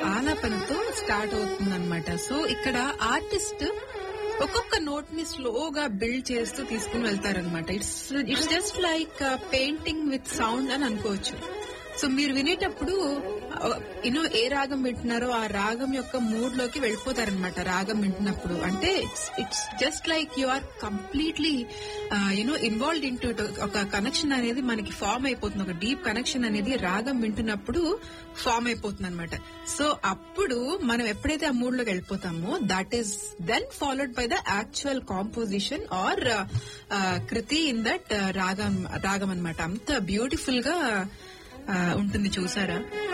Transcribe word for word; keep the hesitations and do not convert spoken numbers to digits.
ఆలాపనతో start అవుతుంది అనమాట. So ఇక్కడ ఆర్టిస్ట్ ఒక్కొక్క నోట్ ని స్లోగా బిల్డ్ చేస్తూ తీసుకుని వెళ్తారనమాట. It's it's just like painting with sound అని అనుకోవచ్చు. సో మీరు వినేటప్పుడు యూనో ఏ రాగం వింటున్నారో ఆ రాగం యొక్క మూడ్ లోకి వెళ్ళిపోతారనమాట. రాగం వింటున్నప్పుడు అంటే it's it's just like you are completely you know involved in to ఒక కనెక్షన్ అనేది మనకి ఫామ్ అయిపోతుంది. ఒక డీప్ కనెక్షన్ అనేది రాగం వింటున్నప్పుడు ఫామ్ అయిపోతుంది అనమాట. సో అప్పుడు మనం ఎప్పుడైతే ఆ మూడ్ లోకి వెళ్ళిపోతామో that is then followed by the actual composition are Kriti in that రాగం రాగం అనమాట. అంత బ్యూటిఫుల్ గా ఉంటుంది చూసారా.